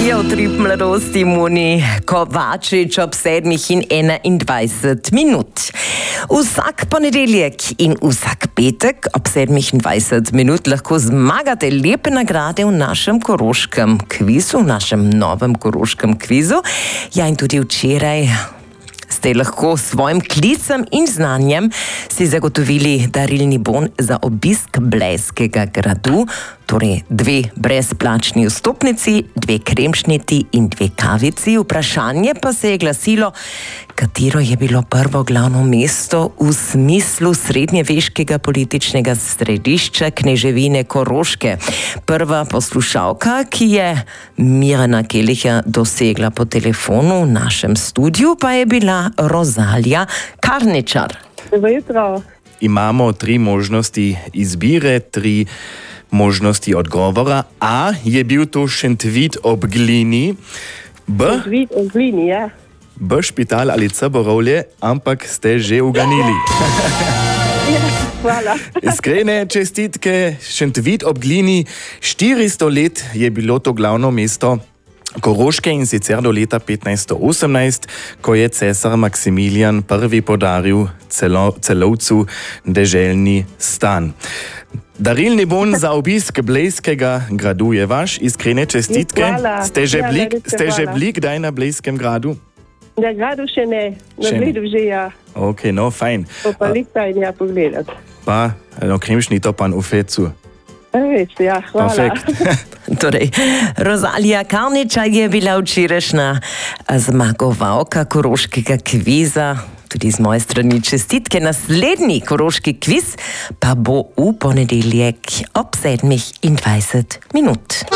Je utrip mladosti Moni Kovačič ob 7:21 minut. Vsak ponedeljek in vsak petek ob 7:20 minut lahko zmagate lepe nagrade v našem koroškem kvizu, v našem novem koroškem kvizu. Ja, in tudi včeraj ste lahko s svojim klicem in znanjem si zagotovili darilni bon za obisk Blejskega gradu, torej 2 brezplačni vstopnici, 2 kremšniti in 2 kavici. Vprašanje pa se je glasilo, katero je bilo prvo glavno mesto v smislu srednjeveškega političnega središča kneževine Koroške. Prva poslušalka, ki je Mirana Keliha dosegla po telefonu v našem studiu, pa je bila Rozalija Karničar. Dobro jutro. Imamo 3 možnosti izbire, 3 možnosti odgovora. A je bil to Šentvid ob Glini, B. Šentvid ob Glini, ja. B. Špital ali C. Borovlje, ampak ste že uganili. Ja, hvala. Iskrene čestitke. Šentvid ob Glini, 400 let je bilo to glavno mesto Koroške in sicer do leta 1518, ko je cesar Maksimilijan I. podaril celovcu deželni stan. Darilni bon za obisk Blejskega gradu je vaš. Iskrene čestitke. Hvala. Ste že bili kdaj na Blejskem gradu? Na gradu še ne, na Bledu že ja. Ok, no, fajn. Pa lipta in ja pogledat. Pa, no, kremšnito pan v fecu. Res, ja, hvala. Perfekt. Torej, Rozalija Karničar je bila včerajšnja zmagovalka koroškega kviza. Tudi z moje strani čestitke. Naslednji koroški kviz pa bo v ponedeljek ob 7:20 minut.